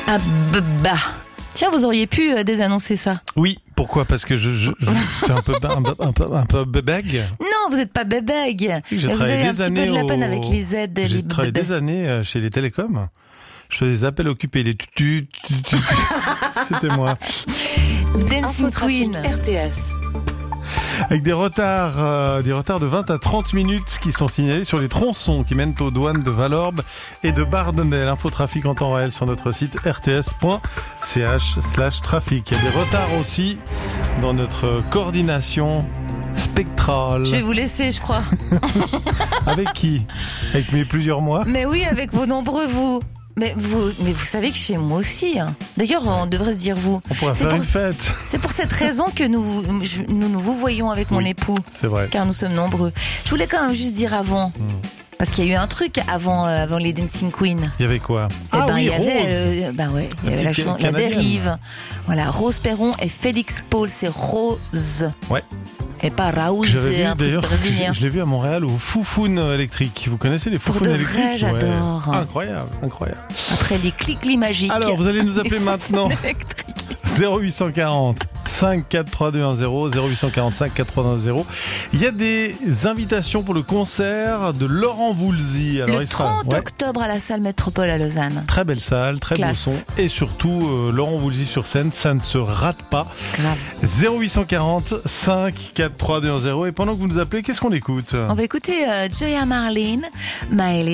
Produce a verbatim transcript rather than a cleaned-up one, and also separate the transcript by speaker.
Speaker 1: Ah bah. Tiens, vous auriez pu euh, désannoncer ça.
Speaker 2: Oui, pourquoi ? Parce que je, je, je c'est un peu, un peu, un peu, un peu bébègue.
Speaker 1: Non, vous n'êtes pas bébègue.
Speaker 2: J'ai
Speaker 1: vous
Speaker 2: travaillé
Speaker 1: avez un
Speaker 2: des
Speaker 1: petit
Speaker 2: années
Speaker 1: peu de la
Speaker 2: au...
Speaker 1: peine avec les aides.
Speaker 2: J'ai
Speaker 1: les
Speaker 2: travaillé
Speaker 1: bébés.
Speaker 2: des années euh, chez les télécoms. Je faisais des appels occupés, les tutu, tutu, tutu. C'était moi.
Speaker 1: Dancing Queen.
Speaker 3: R T S.
Speaker 2: Avec des retards, euh, des retards de vingt à trente minutes qui sont signalés sur les tronçons qui mènent aux douanes de Valorbe et de Bardonnay. Infotrafic en temps réel sur notre site r t s point c h slash trafic. Il y a des retards aussi dans notre coordination spectrale.
Speaker 1: Je vais vous laisser, je crois.
Speaker 2: Avec qui ? Avec mes plusieurs mois ?
Speaker 1: Mais oui, avec vos nombreux vous. Mais vous, mais vous savez que chez moi aussi. Hein. D'ailleurs, on devrait se dire vous.
Speaker 2: On pourrait
Speaker 1: C'est
Speaker 2: faire
Speaker 1: pour,
Speaker 2: une fête.
Speaker 1: C'est pour cette raison que nous, je, nous nous vous voyons avec mon
Speaker 2: Oui,
Speaker 1: époux.
Speaker 2: C'est vrai.
Speaker 1: Car nous sommes nombreux. Je voulais quand même juste dire avant.
Speaker 2: Hmm.
Speaker 1: Parce qu'il y a eu un truc avant, euh, avant les Dancing Queen.
Speaker 2: Il y avait quoi ?
Speaker 1: Eh
Speaker 2: Ah
Speaker 1: ben,
Speaker 2: oui,
Speaker 1: il y avait,
Speaker 2: Rose.
Speaker 1: euh, ben ouais, il y
Speaker 2: La
Speaker 1: avait la,
Speaker 2: petite
Speaker 1: chan- la
Speaker 2: Canadienne.
Speaker 1: dérive. Voilà, Rose Perron et Félix Paul, c'est Rose.
Speaker 2: Ouais.
Speaker 1: Et pas Raoul,
Speaker 2: J'avais
Speaker 1: c'est
Speaker 2: vu
Speaker 1: un truc
Speaker 2: d'ailleurs,
Speaker 1: brésilien.
Speaker 2: je l'ai vu à Montréal au Foufoune électrique. Vous connaissez les
Speaker 1: Pour
Speaker 2: Foufounes
Speaker 1: de
Speaker 2: électriques ?
Speaker 1: vrai, j'adore.
Speaker 2: Ouais. Incroyable, incroyable.
Speaker 1: Après les clics magiques.
Speaker 2: Alors, vous allez nous appeler maintenant.
Speaker 1: Électrique.
Speaker 2: zéro huit cent quarante, cinq quatre trois deux un zéro, zéro huit cent quarante-cinq quatre trois deux un zéro. Il y a des invitations pour le concert de Laurent Voulzy. Alors,
Speaker 1: Le
Speaker 2: il sera-
Speaker 1: trente
Speaker 2: ouais,
Speaker 1: octobre à la salle Métropole à Lausanne.
Speaker 2: très belle salle, très beau
Speaker 1: Classe.
Speaker 2: son. Et surtout, euh, Laurent Voulzy sur scène, ça ne se rate pas.
Speaker 1: Grave.
Speaker 2: zéro huit cent quarante, cinq quatre trois deux un zéro. Et pendant que vous nous appelez, qu'est-ce qu'on écoute ?
Speaker 1: On va écouter euh, Joya Marlene, My